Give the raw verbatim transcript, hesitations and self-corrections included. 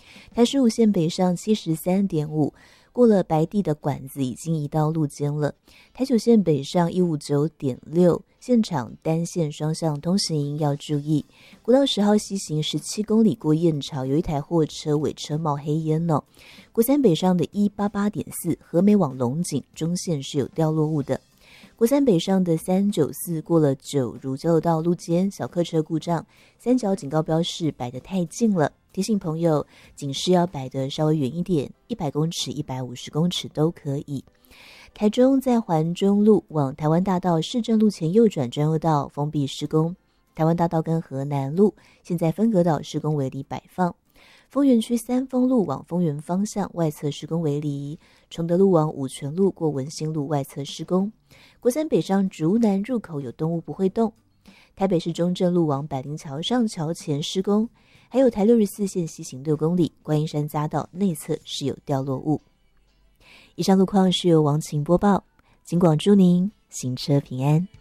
台十五线北上 七十三点五， 过了白地的管子已经移到路肩了。台九线北上 一百五十九点六， 现场单线双向通行要注意。国道十号西行十七公里过燕巢，有一台货车尾车冒黑烟哦。国三北上的 一百八十八点四， 和美往龙井中线是有掉落物的。国三北上的三九四过了九如交流道路肩，小客车故障，三角警告标示摆得太近了，提醒朋友警示要摆得稍微远一点，一百公尺、一百五十公尺都可以。台中在环中路往台湾大道市政路前右转专用道封闭施工，台湾大道跟河南路现在分隔岛施工围篱摆放。丰原区三丰路往丰原方向外侧施工围篱，崇德路往五权路过文心路外侧施工。国三北上竹南入口有动物不会动。台北市中正路往百灵桥上桥前施工，还有台六十四线西行六公里观音山匝道内侧是有掉落物。以上路况是由王晴播报，警广祝您行车平安。